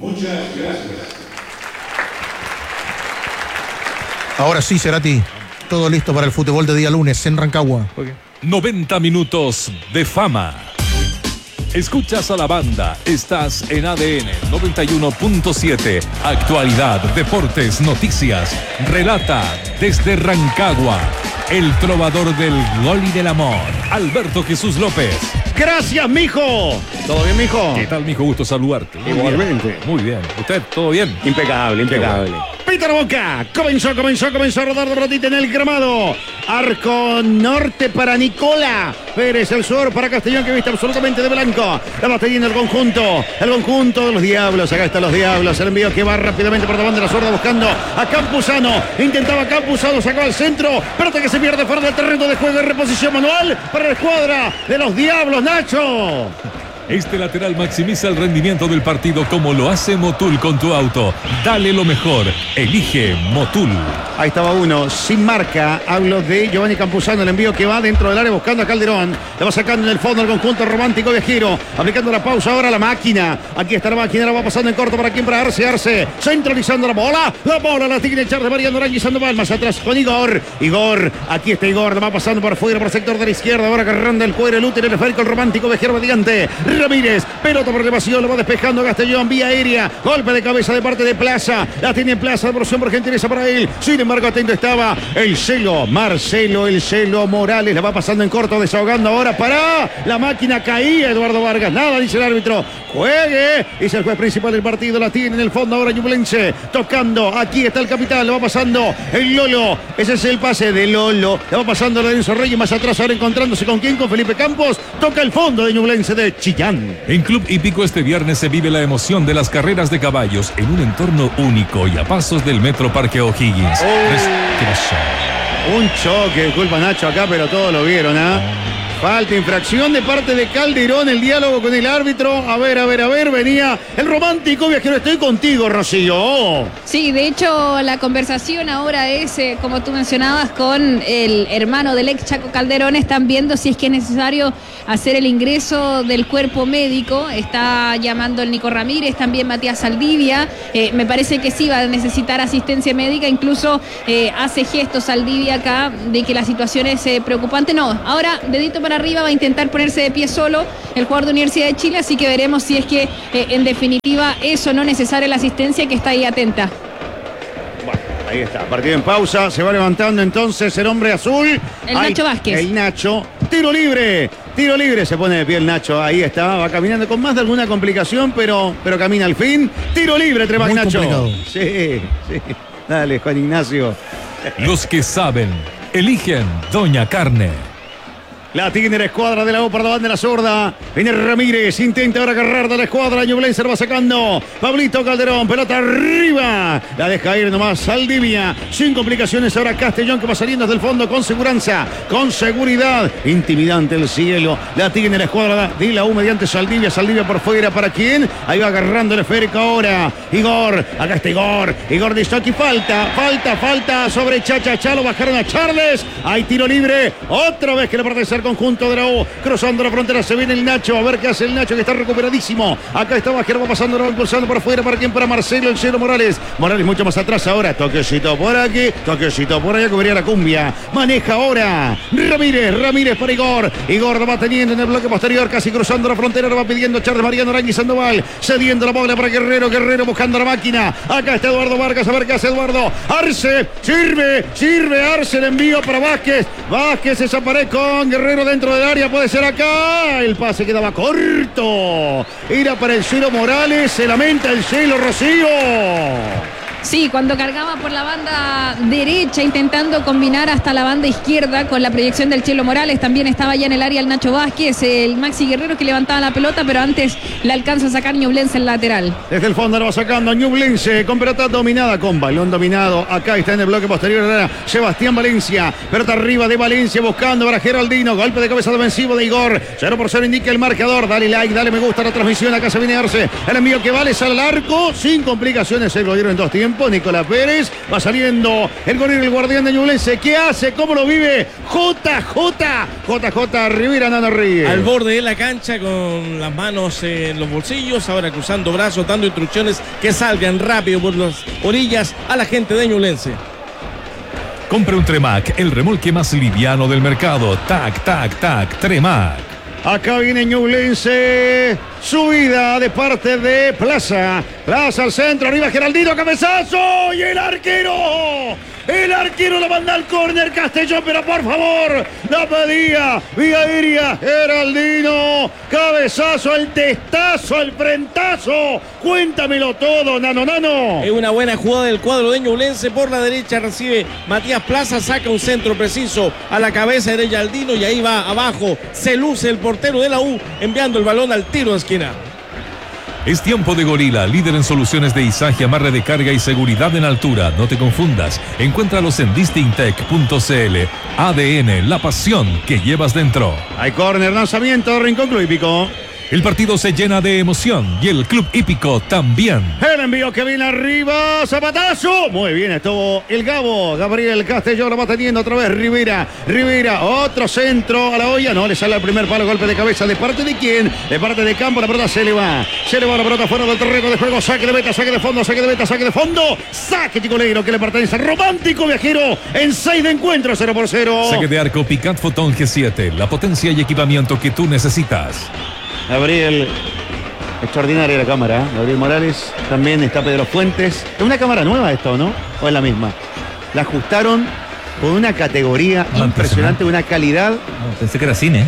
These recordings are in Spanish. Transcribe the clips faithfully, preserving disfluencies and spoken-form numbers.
Muchas gracias. Ahora sí, Cerati. Todo listo para el fútbol de día lunes en Rancagua. Okay. noventa minutos de fama. Escuchas a la banda, estás en A D N noventa y uno punto siete. Actualidad, deportes, noticias. Relata desde Rancagua el trovador del gol y del amor, Alberto Jesús López. Gracias, mijo. ¿Todo bien, mijo? ¿Qué tal, mijo? Gusto saludarte. Muy Igualmente. Bien. Muy bien. ¿Usted? ¿Todo bien? Impecable, impecable. Peter Boca. Comenzó, comenzó, comenzó a rodar de rotita en el gramado. Arco norte para Nicola Pérez, el sur para Castellón, que viste absolutamente de blanco. La va teniendo el conjunto. El conjunto de los Diablos. Acá están los Diablos. El envío que va rápidamente por la banda de la zurda buscando a Campuzano. Intentaba Campuzano, sacó al centro. Pero que se pierde fuera del terreno de juego y reposición manual para la escuadra de los Diablos, Nacho. Este lateral maximiza el rendimiento del partido como lo hace Motul con tu auto. Dale lo mejor. Elige Motul. Ahí estaba uno, sin marca. Hablo de Giovanni Campuzano, el envío que va dentro del área buscando a Calderón. Le va sacando en el fondo el conjunto romántico de Giro. Aplicando la pausa ahora la máquina. Aquí está la máquina, la va pasando en corto para quien, para Arce, Arce. Centralizando la bola. La bola la tiene el echar de Mariano Arangui Sandoval. Más atrás con Igor. Igor, aquí está Igor. La va pasando por fuera, por el sector de la izquierda. Ahora agarrando el cuero, el útero, el esférico, el romántico de Giro mediante Ramírez, pelota por elevación, lo va despejando Castellón, vía aérea, golpe de cabeza de parte de Plaza, la tiene Plaza, de porción por gentileza para él, sin embargo atento estaba el celo, Marcelo, el celo Morales, la va pasando en corto, desahogando ahora para la máquina, caía Eduardo Vargas, nada dice el árbitro, juegue, es el juez principal del partido, la tiene en el fondo ahora Ñublense, tocando, aquí está el capitán, lo va pasando el Lolo, ese es el pase de Lolo, la va pasando Lorenzo Reyes, más atrás ahora encontrándose con quién, con Felipe Campos, toca el fondo de Ñublense de Chillán. En Club Hípico este viernes se vive la emoción de las carreras de caballos en un entorno único y a pasos del Metro Parque O'Higgins. Oh, un choque, disculpa Nacho acá, pero todos lo vieron, ¿ah? ¿eh? Falta, infracción de parte de Calderón, el diálogo con el árbitro. A ver, a ver, a ver, venía el romántico viajero. Estoy contigo, Rocío. Sí, de hecho, la conversación ahora es, eh, como tú mencionabas, con el hermano del ex Chaco Calderón. Están viendo si es que es necesario hacer el ingreso del cuerpo médico. Está llamando el Nico Ramírez, también Matías Saldivia. Eh, me parece que sí va a necesitar asistencia médica. Incluso eh, hace gestos Saldivia acá de que la situación es eh, preocupante. No, ahora, dedito para arriba, va a intentar ponerse de pie solo el jugador de Universidad de Chile, así que veremos si es que eh, en definitiva eso no necesaria la asistencia, que está ahí atenta. Bueno, ahí está, partido en pausa, se va levantando entonces el hombre azul. El Nacho Vázquez. El Nacho, tiro libre, tiro libre, se pone de pie el Nacho, ahí está, va caminando con más de alguna complicación, pero, pero camina al fin. Tiro libre, Tremas Nacho. Complicado. Sí, sí, dale Juan Ignacio. Los que saben, eligen Doña Carne. La tiene la escuadra de la U por la banda de la zurda. Viene Ramírez, intenta ahora agarrar de la escuadra. Ñublense va sacando. Pablito Calderón, pelota arriba. La deja ir nomás Saldivia. Sin complicaciones ahora Castellón, que va saliendo desde el fondo con seguridad. Con seguridad. Intimidante el cielo. La tiene la escuadra de la U mediante Saldivia. Saldivia por fuera. ¿Para quién? Ahí va agarrando el esférico ahora. Igor. Acá está Igor. Igor de Stocky. Falta, falta, falta sobre Chacha. Lo bajaron a Charles. Hay tiro libre. Otra vez que le parece ser conjunto de la U, cruzando la frontera, se viene el Nacho, a ver qué hace el Nacho, que está recuperadísimo. Acá está Bajero, va pasando, va impulsando por afuera, para quién, para Marcelo, el Cielo Morales. Morales mucho más atrás ahora, toquecito por aquí, toquecito por allá, que vería la cumbia. Maneja ahora Ramírez, Ramírez para Igor. Igor lo va teniendo en el bloque posterior, casi cruzando la frontera, lo va pidiendo Charles Mariano Arangui Sandoval, cediendo la bola para Guerrero, Guerrero buscando la máquina. Acá está Eduardo Vargas, a ver qué hace Eduardo. Arce, sirve, sirve Arce, el envío para Vázquez. Vázquez se desaparece con Guerrero dentro del área, puede ser acá. El pase quedaba corto. Era para el Cielo Morales, se lamenta el Cielo, Rocío. Sí, cuando cargaba por la banda derecha, intentando combinar hasta la banda izquierda con la proyección del Chelo Morales. También estaba ya en el área el Nacho Vázquez, el Maxi Guerrero, que levantaba la pelota, pero antes le alcanza a sacar Ñublense el lateral. Desde el fondo lo va sacando Ñublense, con pelota dominada, con balón dominado. Acá está en el bloque posterior era Sebastián Valencia. Pelota arriba de Valencia, buscando para Geraldino. Golpe de cabeza defensivo de Igor. cero por cero indica el marcador. Dale like, dale me gusta a la transmisión. Acá se viene Arce. El envío que vale, sale al arco. Sin complicaciones, se lo dieron en dos tiempos. tiempo. Nicolás Pérez va saliendo el gorila, el guardián de Ñublense. ¿Qué hace? ¿Cómo lo vive? J J. J J Rivera, Nano Ríos. Al borde de la cancha con las manos en los bolsillos, ahora cruzando brazos, dando instrucciones que salgan rápido por las orillas a la gente de Ñublense. Compre un Tremac, el remolque más liviano del mercado. Tac, tac, tac, Tremac. Acá viene Ñublense. Subida de parte de Plaza. Plaza al centro, arriba Geraldino, cabezazo. Y el arquero. El arquero lo manda al córner Castellón, pero por favor, la pedía vía aérea. Geraldino, cabezazo, el testazo, el frentazo. Cuéntamelo todo, Nano Nano. Es una buena jugada del cuadro de Ñublense. Por la derecha recibe Matías Plaza, saca un centro preciso a la cabeza de Geraldino y ahí va abajo. Se luce el portero de la U enviando el balón al tiro de esquina. Es tiempo de Gorila, líder en soluciones de izaje, amarre de carga y seguridad en altura. No te confundas. Encuéntralos en distinktech punto c l. A D N, la pasión que llevas dentro. Hay córner, lanzamiento, Rincón Club Hípico. El partido se llena de emoción y el Club Hípico también. El envío que viene arriba, zapatazo. Muy bien, estuvo el Gabo. Gabriel Castellón lo va teniendo otra vez Rivera. Rivera, otro centro a la olla. No le sale al primer palo, golpe de cabeza. ¿De parte de quién? De parte de campo. La pelota se le va. Se le va la pelota fuera del terreno de juego. Saque de meta, saque de fondo, saque de meta, saque de fondo. Saque Chicoleiro que le pertenece al Romántico Viajero en seis de encuentro, cero por cero. Saque de arco Picat Photon G siete. La potencia y equipamiento que tú necesitas. Gabriel, extraordinaria la cámara, ¿eh? Gabriel Morales, también está Pedro Fuentes. Es una cámara nueva esto, ¿no? ¿O es la misma? La ajustaron con una categoría No, impresionante, una calidad. No, pensé que era cine.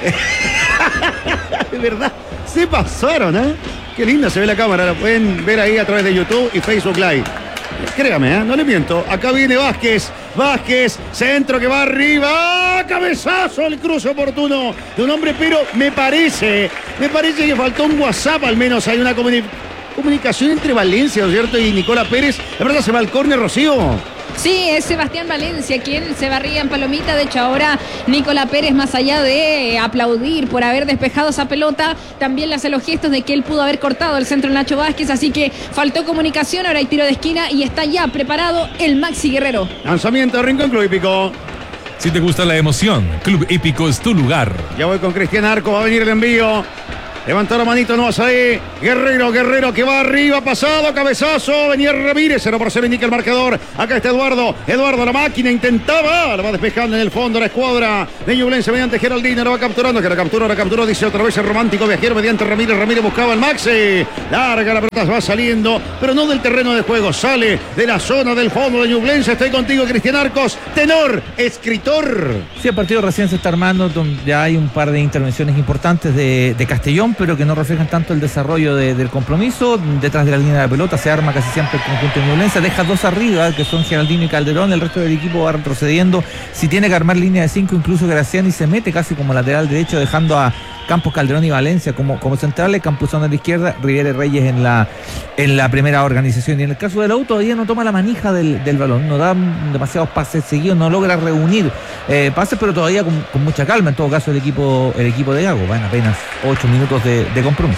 De verdad, se pasaron, ¿eh? Qué linda se ve la cámara, la pueden ver ahí a través de YouTube y Facebook Live. Créame, ¿eh? No le miento. Acá viene Vázquez. Vázquez, centro que va arriba. Cabezazo, el cruce oportuno de un hombre, pero me parece, me parece que faltó un WhatsApp al menos. Hay una comuni- comunicación entre Valencia, ¿no es cierto? Y Nicolás Pérez. La verdad se va al córner, Rocío. Sí, es Sebastián Valencia quien se barría en palomita. De hecho, ahora Nicolás Pérez, más allá de aplaudir por haber despejado esa pelota, también le hace los gestos de que él pudo haber cortado el centro Nacho Vázquez. Así que faltó comunicación, ahora hay tiro de esquina y está ya preparado el Maxi Guerrero. Lanzamiento de Rincón Club Hípico. Si te gusta la emoción, Club Hípico es tu lugar. Ya voy con Cristian Arco, va a venir el envío. Levantó la manito, no vas ahí. Guerrero, Guerrero que va arriba, pasado, cabezazo. Venía Ramírez, cero por cero indica el marcador. Acá está Eduardo. Eduardo, la máquina intentaba. La va despejando en el fondo la escuadra de Ñublense mediante Geraldino. La va capturando, que la capturó, la capturó. Dice otra vez el Romántico Viajero mediante Ramírez. Ramírez buscaba el Maxi. Larga la pelota, va saliendo, pero no del terreno de juego. Sale de la zona del fondo de Ñublense. Estoy contigo, Cristian Arcos. Tenor, escritor. Sí, el partido recién se está armando, ya hay un par de intervenciones importantes de, de Castellón, pero que no reflejan tanto el desarrollo de, del compromiso. Detrás de la línea de la pelota se arma casi siempre el conjunto de Ñublense, deja dos arriba, que son Geraldino y Calderón, el resto del equipo va retrocediendo. Si tiene que armar línea de cinco, incluso Graciani se mete casi como lateral derecho, dejando a Campos, Calderón y Valencia como, como centrales, Campuzano a la izquierda, Rivera y Reyes en la, en la primera organización. Y en el caso de la U todavía no toma la manija del, del balón, no da demasiados pases seguidos, no logra reunir eh, pases, pero todavía con, con mucha calma. En todo caso el equipo el equipo de Gago, van apenas ocho minutos de, de compromiso.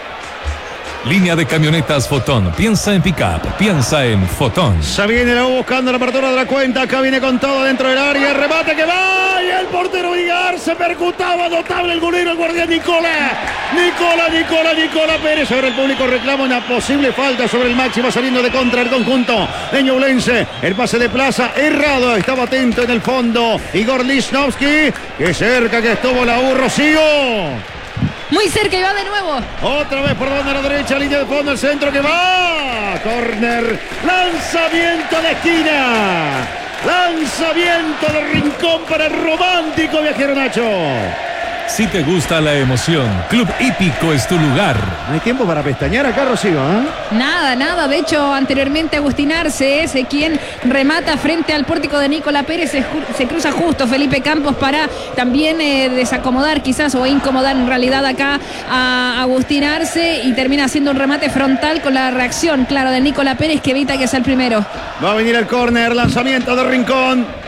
Línea de camionetas Photon. Piensa en pick-up, piensa en Photon. Se viene la U buscando la apertura de la cuenta. Acá viene con todo dentro del área. Remate que va. Y el portero Vigar se percutaba. Notable el golero, el guardián Nicola. Nicola, Nicola, Nicola Pérez. Ahora el público reclama una posible falta sobre el Maxi. Va saliendo de contra el conjunto de Ñublense. El pase de Plaza errado. Estaba atento en el fondo Igor Lichnowsky. Que cerca que estuvo la U, Rocío. Muy cerca y va de nuevo. Otra vez por donde a la derecha, línea de fondo, el centro que va. Corner, lanzamiento de esquina. Lanzamiento de rincón para el Romántico Viajero, Nacho. Si te gusta la emoción, Club Hípico es tu lugar. No hay tiempo para pestañear acá, Rocío, ¿eh? Nada, nada. De hecho, anteriormente Agustín Arce es quien remata frente al pórtico de Nicolás Pérez. Se, se cruza justo Felipe Campos para también eh, desacomodar quizás o incomodar en realidad acá a Agustín Arce y termina haciendo un remate frontal con la reacción, claro, de Nicolás Pérez que evita que sea el primero. Va a venir el córner, lanzamiento de rincón.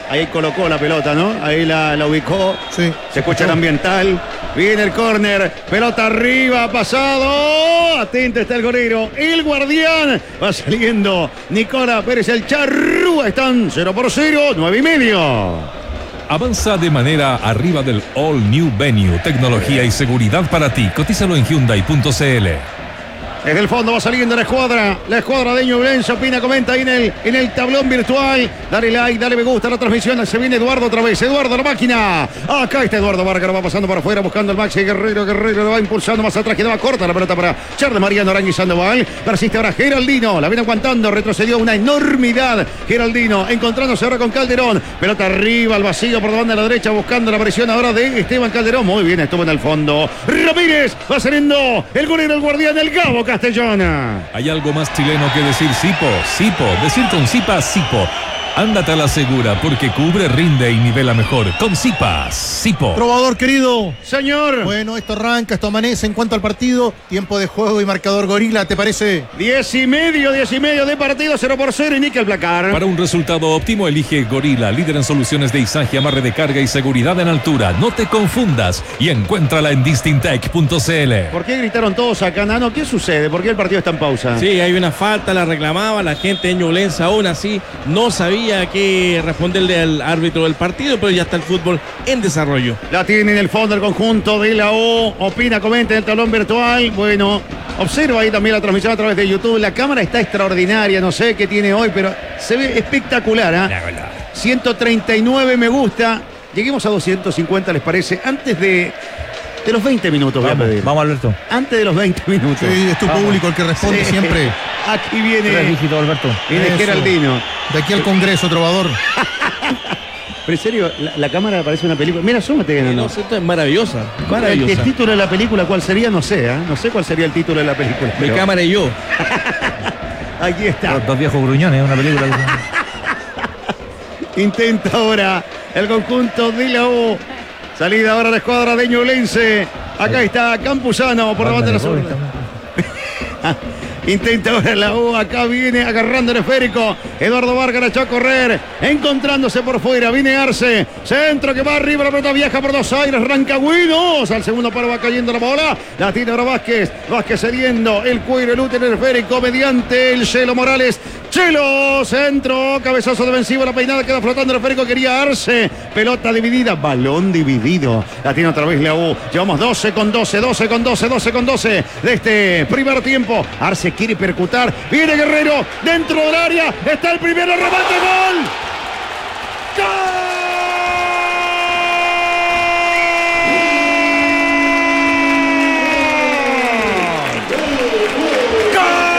Ahí colocó la pelota, ¿no? Ahí la, la ubicó. Sí. Se escucha el ambiental. Viene el córner. Pelota arriba, pasado. Atento está el golero. El guardián. Va saliendo Nicola Pérez, el charrúa. Están cero por cero, nueve y medio. Avanza de manera arriba del All New Venue. Tecnología y seguridad para ti. Cotízalo en Hyundai punto c l. Desde el fondo va saliendo la escuadra, la escuadra de Ñublense, opina, comenta ahí en el, en el tablón virtual. Dale like, dale me gusta a la transmisión. Se viene Eduardo otra vez. Eduardo, la máquina. Acá está Eduardo Vargas, lo va pasando para afuera, buscando el Maxi Guerrero. Guerrero lo va impulsando más atrás, quedaba corta la pelota para Charles Mariano Arangui y Sandoval. Persiste ahora Geraldino, la viene aguantando, retrocedió una enormidad. Geraldino encontrándose ahora con Calderón. Pelota arriba, al vacío por la banda de la derecha, buscando la presión ahora de Esteban Calderón. Muy bien, estuvo en el fondo. Ramírez va saliendo el golero, el guardián, el Gabo Castellana. Hay algo más chileno que decir Sipo, Sipo, decir con Sipa, Sipo. Ándate a la segura porque cubre, rinde y nivela mejor. Con Sipas, Sipo. Trovador querido. Señor. Bueno, esto arranca, esto amanece en cuanto al partido. Tiempo de juego y marcador gorila, ¿te parece? Diez y medio, diez y medio de partido, cero por cero y Nick el placar. Para un resultado óptimo, elige Gorila, líder en soluciones de izaje, amarre de carga y seguridad en altura. No te confundas y encuéntrala en distintech punto c l. ¿Por qué gritaron todos acá, Nano? ¿Qué sucede? ¿Por qué el partido está en pausa? Sí, hay una falta, la reclamaba la gente de Ñublense, aún así no sabía que responderle al árbitro del partido, pero ya está el fútbol en desarrollo. La tiene en el fondo el conjunto de la O. Opina, comenta en el tablón virtual. Bueno, observa ahí también la transmisión a través de YouTube. La cámara está extraordinaria, no sé qué tiene hoy, pero se ve espectacular, ¿eh? ciento treinta y nueve me gusta. Lleguemos a doscientos cincuenta, ¿les parece? Antes de, de los veinte minutos, Vamos, voy a pedir. vamos, Alberto. Antes de los veinte minutos. Sí, es tu Vamos. público el que responde Sí. siempre. Aquí Tres viene, dígitos, Alberto. viene Eso. Geraldino. De aquí al Congreso, Trovador. Pero en serio, la, la cámara parece una película. Mira, súmate, No, Nano. esto es maravillosa, El, maravillosa. el título de la película, ¿cuál sería? No sé, ¿eh? No sé cuál sería el título de la película. Mi pero cámara y yo. Aquí está. Dos, dos viejos gruñones, una película. Intenta ahora el conjunto de la U. Salida ahora la escuadra de Ñublense. Acá está Campuzano por la banda de la zurda. Intenta ahora la U, acá viene agarrando el esférico. Eduardo Vargas la echó a correr, encontrándose por fuera. Viene Arce, centro que va arriba, la pelota viaja por dos aires. Rancagüinos, al segundo palo va cayendo la bola. La tira ahora Vázquez, Vázquez cediendo el cuero, el útero, el esférico mediante el Chelo Morales. Chelo, centro, cabezazo defensivo, la peinada queda flotando el esférico, quería Arce. Pelota dividida, balón dividido. La tiene otra vez la U. Llevamos doce con doce, doce con doce, doce con doce de este primer tiempo. Arce quiere percutar, viene Guerrero dentro del área, está el primero, remate, gol. ¡Gol!